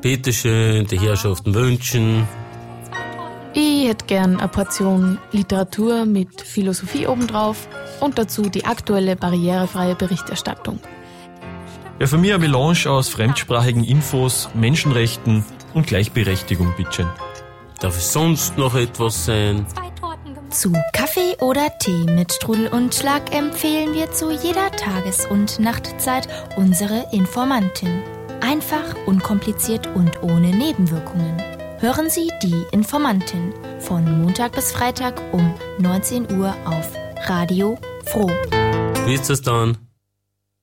Bitteschön, die Herrschaften wünschen. Ich hätte gern eine Portion Literatur mit Philosophie obendrauf und dazu die aktuelle barrierefreie Berichterstattung. Ja, für mich eine Melange aus fremdsprachigen Infos, Menschenrechten und Gleichberechtigung, bitteschön. Darf es sonst noch etwas sein? Zu Kaffee oder Tee mit Strudel und Schlag empfehlen wir zu jeder Tages- und Nachtzeit unsere Informantin. Einfach, unkompliziert und ohne Nebenwirkungen. Hören Sie die Informantin von Montag bis Freitag um 19 Uhr auf Radio Froh. Wie ist das dann?